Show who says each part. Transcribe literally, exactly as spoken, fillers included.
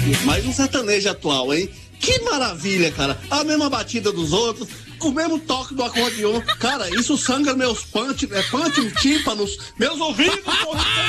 Speaker 1: Mas um sertanejo atual, hein? Que maravilha, cara. A mesma batida dos outros, o mesmo toque do acordeon. Cara, isso sangra meus punch, é, punch, tímpanos, meus ouvidos.